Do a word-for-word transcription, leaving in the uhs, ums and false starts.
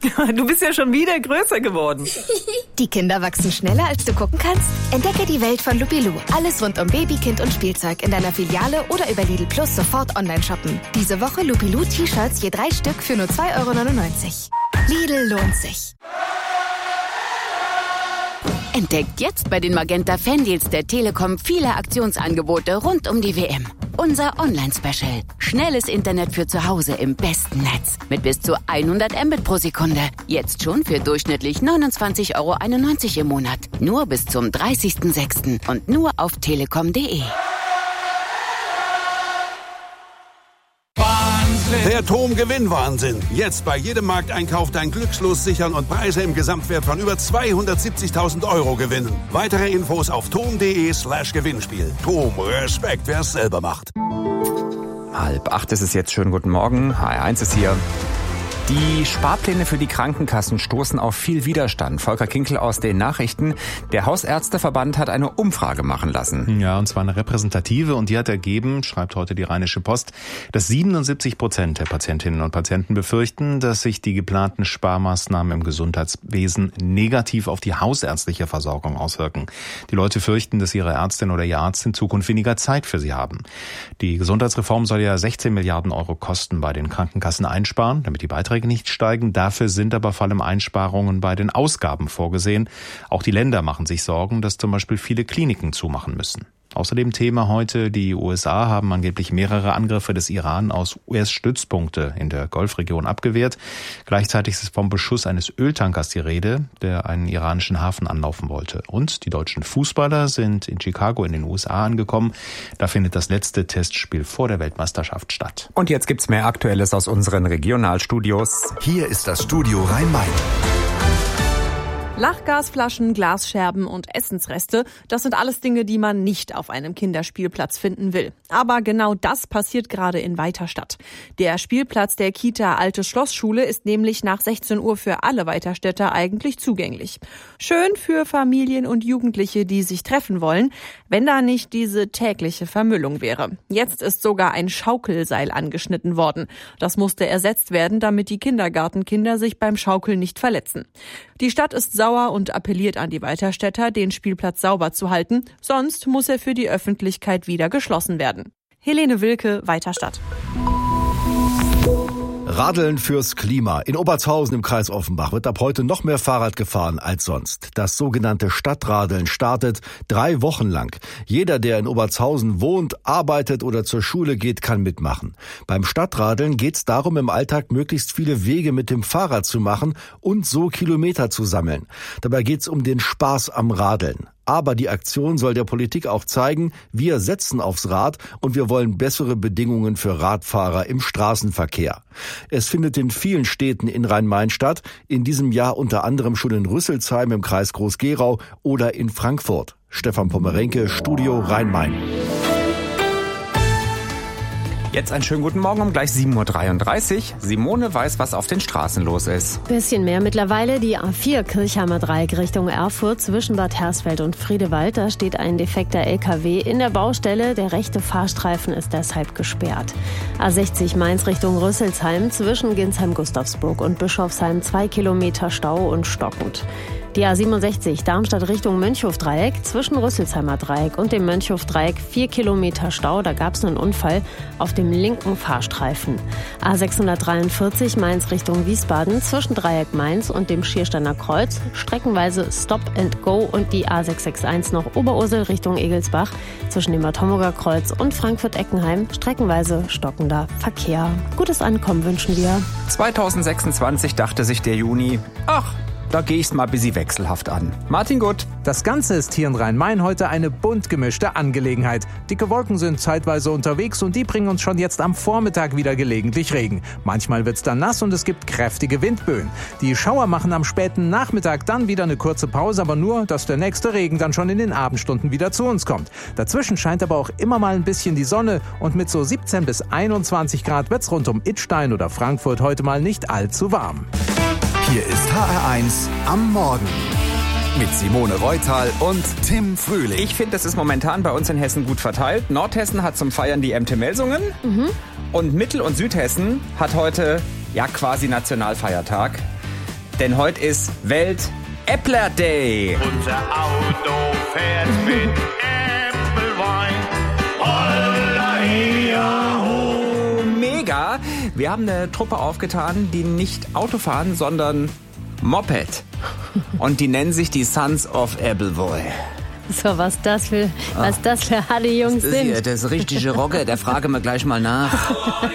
Du bist ja schon wieder größer geworden. Die Kinder wachsen schneller, als du gucken kannst? Entdecke die Welt von Lupilou. Alles rund um Baby, Kind und Spielzeug in deiner Filiale oder über Lidl Plus sofort online shoppen. Diese Woche Lupilou T-Shirts je drei Stück für nur zwei Euro neunundneunzig. Lidl lohnt sich. Entdeckt jetzt bei den Magenta Fandeals der Telekom viele Aktionsangebote rund um die W M. Unser Online-Special. Schnelles Internet für zu Hause im besten Netz. Mit bis zu hundert Mbit pro Sekunde. Jetzt schon für durchschnittlich neunundzwanzig Euro einundneunzig im Monat. Nur bis zum dreißigsten sechsten und nur auf telekom punkt de. Der T O M Gewinnwahnsinn. Jetzt bei jedem Markteinkauf dein Glückslos sichern und Preise im Gesamtwert von über zweihundertsiebzigtausend Euro gewinnen. Weitere Infos auf tom.de slash Gewinnspiel. T O M, Respekt, wer es selber macht. Halb acht ist es jetzt. Schönen guten Morgen. H R eins ist hier. Die Sparpläne für die Krankenkassen stoßen auf viel Widerstand. Volker Kinkel aus den Nachrichten. Der Hausärzteverband hat eine Umfrage machen lassen. Ja, und zwar eine repräsentative, und die hat ergeben, schreibt heute die Rheinische Post, dass siebenundsiebzig Prozent der Patientinnen und Patienten befürchten, dass sich die geplanten Sparmaßnahmen im Gesundheitswesen negativ auf die hausärztliche Versorgung auswirken. Die Leute fürchten, dass ihre Ärztin oder ihr Arzt in Zukunft weniger Zeit für sie haben. Die Gesundheitsreform soll ja sechzehn Milliarden Euro Kosten bei den Krankenkassen einsparen, damit die Beiträge nicht steigen. Dafür sind aber vor allem Einsparungen bei den Ausgaben vorgesehen. Auch die Länder machen sich Sorgen, dass zum Beispiel viele Kliniken zumachen müssen. Außerdem Thema heute, die U S A haben angeblich mehrere Angriffe des Iran aus U S-Stützpunkte in der Golfregion abgewehrt. Gleichzeitig ist vom Beschuss eines Öltankers die Rede, der einen iranischen Hafen anlaufen wollte. Und die deutschen Fußballer sind in Chicago in den U S A angekommen. Da findet das letzte Testspiel vor der Weltmeisterschaft statt. Und jetzt gibt's mehr Aktuelles aus unseren Regionalstudios. Hier ist das Studio Rhein-Main. Lachgasflaschen, Glasscherben und Essensreste, das sind alles Dinge, die man nicht auf einem Kinderspielplatz finden will. Aber genau das passiert gerade in Weiterstadt. Der Spielplatz der Kita Alte Schlossschule ist nämlich nach sechzehn Uhr für alle Weiterstädter eigentlich zugänglich. Schön für Familien und Jugendliche, die sich treffen wollen, wenn da nicht diese tägliche Vermüllung wäre. Jetzt ist sogar ein Schaukelseil angeschnitten worden. Das musste ersetzt werden, damit die Kindergartenkinder sich beim Schaukeln nicht verletzen. Die Stadt ist sauer und appelliert an die Weiterstädter, den Spielplatz sauber zu halten, sonst muss er für die Öffentlichkeit wieder geschlossen werden. Helene Wilke, Weiterstadt. Radeln fürs Klima. In Obertshausen im Kreis Offenbach wird ab heute noch mehr Fahrrad gefahren als sonst. Das sogenannte Stadtradeln startet drei Wochen lang. Jeder, der in Obertshausen wohnt, arbeitet oder zur Schule geht, kann mitmachen. Beim Stadtradeln geht es darum, im Alltag möglichst viele Wege mit dem Fahrrad zu machen und so Kilometer zu sammeln. Dabei geht es um den Spaß am Radeln. Aber die Aktion soll der Politik auch zeigen, wir setzen aufs Rad und wir wollen bessere Bedingungen für Radfahrer im Straßenverkehr. Es findet in vielen Städten in Rhein-Main statt, in diesem Jahr unter anderem schon in Rüsselsheim im Kreis Groß-Gerau oder in Frankfurt. Stefan Pommerenke, Studio Rhein-Main. Jetzt einen schönen guten Morgen um gleich sieben Uhr dreiunddreißig. Simone weiß, was auf den Straßen los ist. Bisschen mehr mittlerweile. Die A vier Kirchheimer Dreieck Richtung Erfurt zwischen Bad Hersfeld und Friedewald. Da steht ein defekter L K W in der Baustelle. Der rechte Fahrstreifen ist deshalb gesperrt. A sechzig Mainz Richtung Rüsselsheim zwischen Ginsheim-Gustavsburg und Bischofsheim zwei Kilometer Stau und stockend. Die A siebenundsechzig Darmstadt Richtung Mönchhof-Dreieck zwischen Rüsselsheimer Dreieck und dem Mönchhof-Dreieck vier Kilometer Stau. Da gab es einen Unfall auf dem linken Fahrstreifen. A sechshundertdreiundvierzig Mainz Richtung Wiesbaden zwischen Dreieck Mainz und dem Schiersteiner Kreuz streckenweise Stop and Go, und die A sechshundereinundsechzig noch Oberursel Richtung Egelsbach zwischen dem Bad Homburger Kreuz und Frankfurt-Eckenheim streckenweise stockender Verkehr. Gutes Ankommen wünschen wir. zweitausendsechsundzwanzig dachte sich der Juni, ach, da gehe ich's mal ein bisschen wechselhaft an. Martin Gutt. Das Ganze ist hier in Rhein-Main heute eine bunt gemischte Angelegenheit. Dicke Wolken sind zeitweise unterwegs und die bringen uns schon jetzt am Vormittag wieder gelegentlich Regen. Manchmal wird's dann nass und es gibt kräftige Windböen. Die Schauer machen am späten Nachmittag dann wieder eine kurze Pause, aber nur, dass der nächste Regen dann schon in den Abendstunden wieder zu uns kommt. Dazwischen scheint aber auch immer mal ein bisschen die Sonne und mit so siebzehn bis einundzwanzig Grad wird's rund um Idstein oder Frankfurt heute mal nicht allzu warm. Hier ist H R eins am Morgen mit Simone Reutal und Tim Frühling. Ich finde, das ist momentan bei uns in Hessen gut verteilt. Nordhessen hat zum Feiern die M T-Melsungen mhm. und Mittel- und Südhessen hat heute ja quasi Nationalfeiertag. denn heute ist Welt-Äppler Day. Unser Auto fährt mit Äpfelwein. Holla, heia, ho. Mega! Wir haben eine Truppe aufgetan, die nicht Auto fahren, sondern Moped. Und die nennen sich die Sons of Appleboy. So, was das für, was das für harte Jungs Das ist sind. ja das richtige Rocker, der frage mir gleich mal nach.